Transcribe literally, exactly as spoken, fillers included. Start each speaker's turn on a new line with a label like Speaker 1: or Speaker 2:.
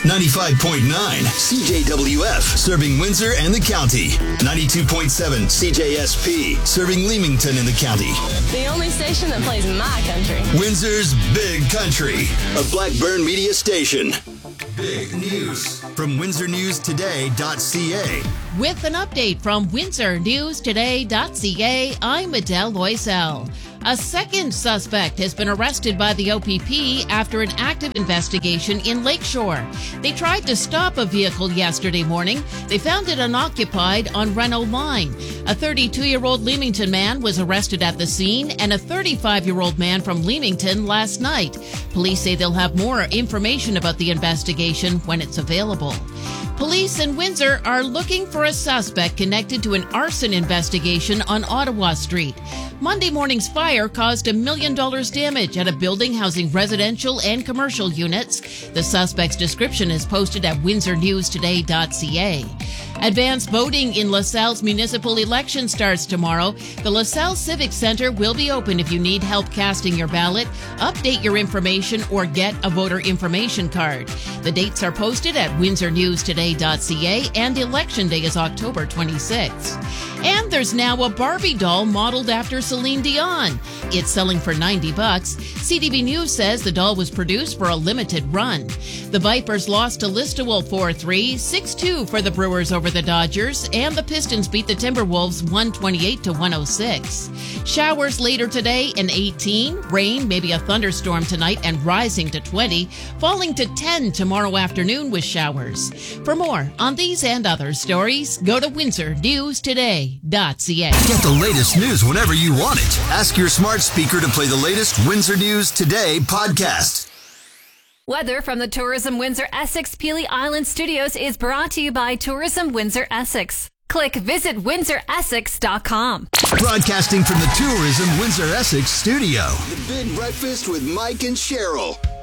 Speaker 1: ninety-five point nine C J W F, serving Windsor and the county. ninety-two point seven C J S P, serving Leamington and the county.
Speaker 2: The only station that plays my country.
Speaker 1: Windsor's Big Country, a Blackburn media station. Big news from windsor news today dot c a.
Speaker 3: With an update from windsor news today dot c a, I'm Adele Loisel. A second suspect has been arrested by the O P P after an active investigation in Lakeshore. They tried to stop a vehicle yesterday morning. They found it unoccupied on Renault Line. A thirty-two-year-old Leamington man was arrested at the scene and a thirty-five-year-old man from Leamington last night. Police say they'll have more information about the investigation when it's available. Police in Windsor are looking for a suspect connected to an arson investigation on Ottawa Street. Monday morning's fire caused a million dollars damage at a building housing residential and commercial units. The suspect's description is posted at windsor news today dot c a. Advanced voting in LaSalle's municipal election starts tomorrow. The LaSalle Civic Center will be open if you need help casting your ballot, update your information, or get a voter information card. The dates are posted at windsor news today dot c a, and Election Day is October twenty-sixth. And there's now a Barbie doll modeled after Celine Dion. It's selling for ninety bucks. C D B News says the doll was produced for a limited run. The Vipers lost to Listowel four three, six two for the Brewers over the Dodgers, and the Pistons beat the Timberwolves one twenty-eight to one oh six. Showers later today and eighteen. Rain, maybe a thunderstorm tonight, and rising to twenty. Falling to ten tomorrow afternoon with showers. For more on these and other stories, go to windsor news today dot c a.
Speaker 1: Get the latest news whenever you want it. Ask your smart speaker to play the latest Windsor News Today podcast.
Speaker 4: Weather from the Tourism Windsor Essex Peely Island Studios is brought to you by Tourism Windsor Essex. Click visit windsor essex dot com.
Speaker 1: Broadcasting from the Tourism Windsor Essex studio. The Big Breakfast with Mike and Cheryl.